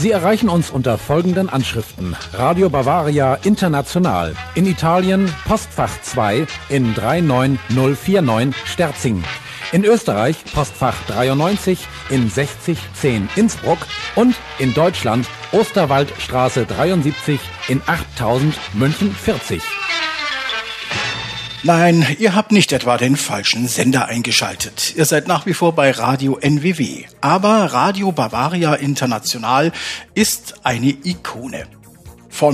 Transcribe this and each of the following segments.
Sie erreichen uns unter folgenden Anschriften. Radio Bavaria International. In Italien Postfach 2 in 39049 Sterzing. In Österreich Postfach 93 in 6010 Innsbruck und in Deutschland Osterwaldstraße 73 in 8000 München 40. Nein, ihr habt nicht etwa den falschen Sender eingeschaltet. Ihr seid nach wie vor bei Radio NWW. Aber Radio Bavaria International ist eine Ikone. Von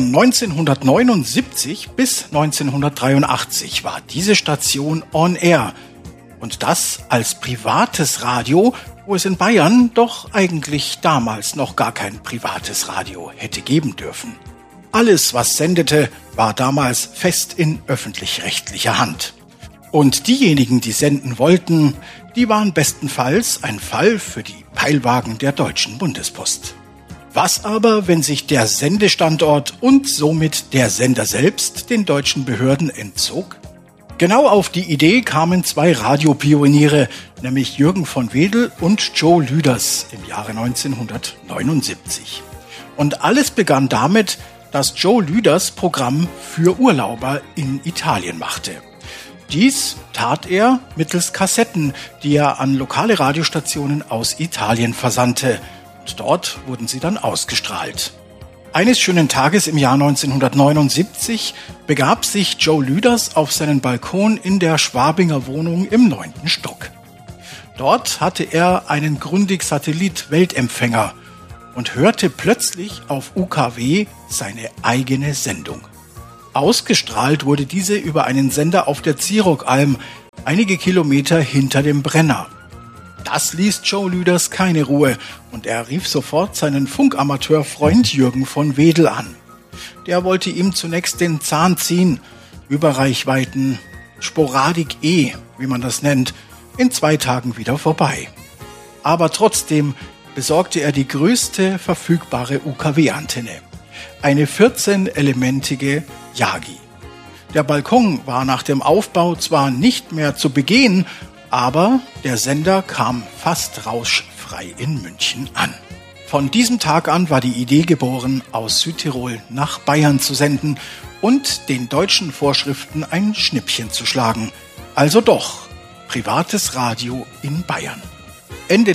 1979 bis 1983 war diese Station on air. Und das als privates Radio, wo es in Bayern doch eigentlich damals noch gar kein privates Radio hätte geben dürfen. Alles, was sendete, war damals fest in öffentlich-rechtlicher Hand. Und diejenigen, die senden wollten, die waren bestenfalls ein Fall für die Peilwagen der Deutschen Bundespost. Was aber, wenn sich der Sendestandort und somit der Sender selbst den deutschen Behörden entzog? Genau auf die Idee kamen zwei Radiopioniere, nämlich Jürgen von Wedel und Joe Lüders im Jahre 1979. Und alles begann damit, dass Joe Lüders Programm für Urlauber in Italien machte. Dies tat er mittels Kassetten, die er an lokale Radiostationen aus Italien versandte. Und dort wurden sie dann ausgestrahlt. Eines schönen Tages im Jahr 1979 begab sich Joe Lüders auf seinen Balkon in der Schwabinger Wohnung im 9. Stock. Dort hatte er einen Grundig-Satellit-Weltempfänger und hörte plötzlich auf UKW seine eigene Sendung. Ausgestrahlt wurde diese über einen Sender auf der Zierokalm, einige Kilometer hinter dem Brenner. Das ließ Joe Lüders keine Ruhe und er rief sofort seinen Funkamateurfreund Jürgen von Wedel an. Der wollte ihm zunächst den Zahn ziehen, Überreichweiten, Sporadik E, wie man das nennt, in 2 Tagen wieder vorbei. Aber trotzdem besorgte er die größte verfügbare UKW-Antenne, eine 14-elementige Yagi. Der Balkon war nach dem Aufbau zwar nicht mehr zu begehen, aber der Sender kam fast rauschfrei in München an. Von diesem Tag an war die Idee geboren, aus Südtirol nach Bayern zu senden und den deutschen Vorschriften ein Schnippchen zu schlagen. Also doch, privates Radio in Bayern. Ende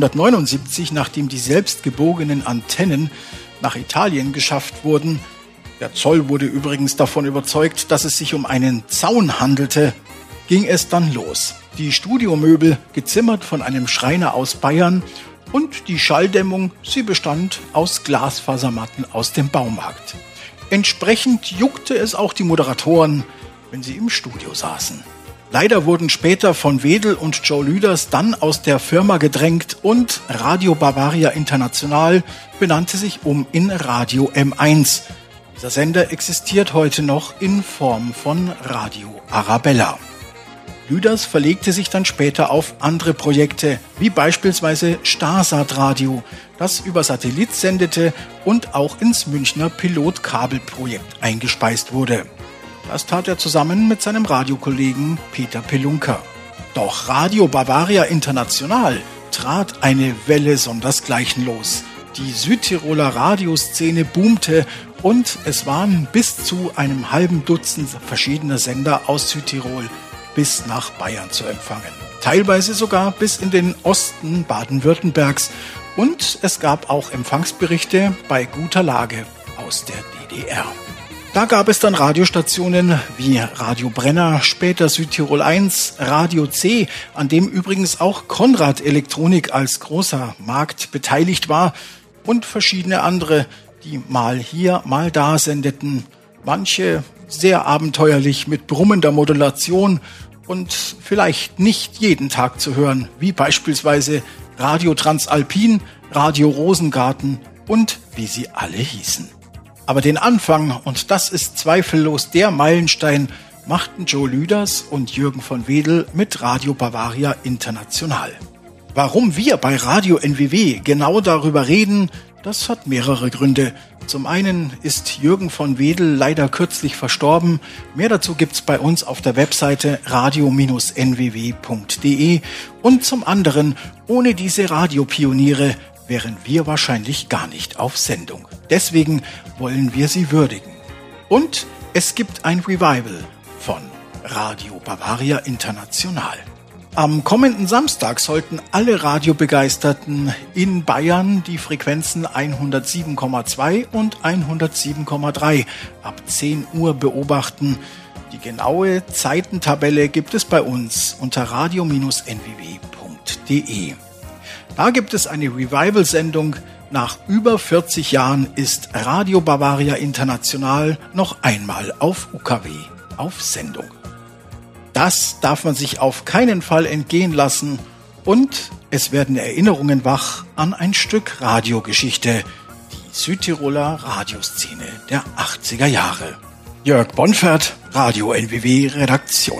1979, nachdem die selbstgebogenen Antennen nach Italien geschafft wurden, der Zoll wurde übrigens davon überzeugt, dass es sich um einen Zaun handelte, ging es dann los. Die Studiomöbel, gezimmert von einem Schreiner aus Bayern, und die Schalldämmung, sie bestand aus Glasfasermatten aus dem Baumarkt. Entsprechend juckte es auch die Moderatoren, wenn sie im Studio saßen. Leider wurden später von Wedel und Joe Lüders dann aus der Firma gedrängt und Radio Bavaria International benannte sich um in Radio M1. Dieser Sender existiert heute noch in Form von Radio Arabella. Lüders verlegte sich dann später auf andere Projekte, wie beispielsweise Starsat Radio, das über Satellit sendete und auch ins Münchner Pilotkabelprojekt eingespeist wurde. Das tat er zusammen mit seinem Radiokollegen Peter Pelunker. Doch Radio Bavaria International trat eine Welle sondersgleichen los. Die Südtiroler Radioszene boomte und es waren bis zu einem halben Dutzend verschiedener Sender aus Südtirol bis nach Bayern zu empfangen. Teilweise sogar bis in den Osten Baden-Württembergs. Und es gab auch Empfangsberichte bei guter Lage aus der DDR. Da gab es dann Radiostationen wie Radio Brenner, später Südtirol 1, Radio C, an dem übrigens auch Konrad Elektronik als großer Markt beteiligt war und verschiedene andere, die mal hier, mal da sendeten. Manche sehr abenteuerlich mit brummender Modulation und vielleicht nicht jeden Tag zu hören, wie beispielsweise Radio Transalpin, Radio Rosengarten und wie sie alle hießen. Aber den Anfang, und das ist zweifellos der Meilenstein, machten Joe Lüders und Jürgen von Wedel mit Radio Bavaria International. Warum wir bei Radio NWW genau darüber reden, das hat mehrere Gründe. Zum einen ist Jürgen von Wedel leider kürzlich verstorben. Mehr dazu gibt's bei uns auf der Webseite radio-nww.de. Und zum anderen, ohne diese Radiopioniere wären wir wahrscheinlich gar nicht auf Sendung. Deswegen wollen wir sie würdigen. Und es gibt ein Revival von Radio Bavaria International. Am kommenden Samstag sollten alle Radiobegeisterten in Bayern die Frequenzen 107,2 und 107,3 ab 10 Uhr beobachten. Die genaue Zeitentabelle gibt es bei uns unter radio-nww.de. Da gibt es eine Revival-Sendung. Nach über 40 Jahren ist Radio Bavaria International noch einmal auf UKW auf Sendung. Das darf man sich auf keinen Fall entgehen lassen und es werden Erinnerungen wach an ein Stück Radiogeschichte, die Südtiroler Radioszene der 80er Jahre. Jörg Bonfert, Radio NWW Redaktion.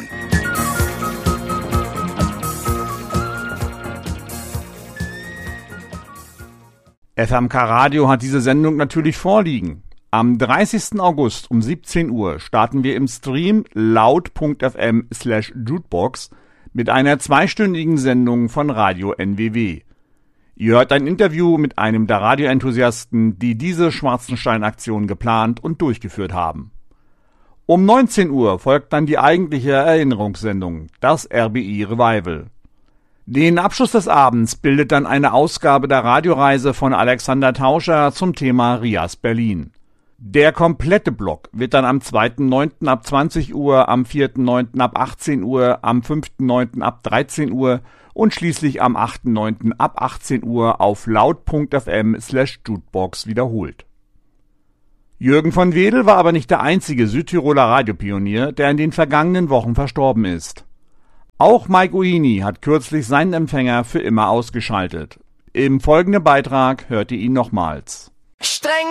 FMK Radio hat diese Sendung natürlich vorliegen. Am 30. August um 17 Uhr starten wir im Stream laut.fm/jukebox mit einer zweistündigen Sendung von Radio NWW. Ihr hört ein Interview mit einem der Radioenthusiasten, die diese Schwarzenstein-Aktion geplant und durchgeführt haben. Um 19 Uhr folgt dann die eigentliche Erinnerungssendung, das RBI Revival. Den Abschluss des Abends bildet dann eine Ausgabe der Radioreise von Alexander Tauscher zum Thema Rias Berlin. Der komplette Block wird dann am 2.9. ab 20 Uhr, am 4.9. ab 18 Uhr, am 5.9. ab 13 Uhr und schließlich am 8.9. ab 18 Uhr auf laut.fm/jukebox wiederholt. Jürgen von Wedel war aber nicht der einzige Südtiroler Radiopionier, der in den vergangenen Wochen verstorben ist. Auch Mike Uini hat kürzlich seinen Empfänger für immer ausgeschaltet. Im folgenden Beitrag hört ihr ihn nochmals. Streng